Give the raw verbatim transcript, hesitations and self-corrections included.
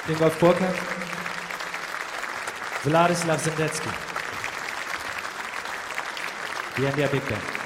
Ingolf Burkhardt, Vladislav Zendetsky, the India Big Band.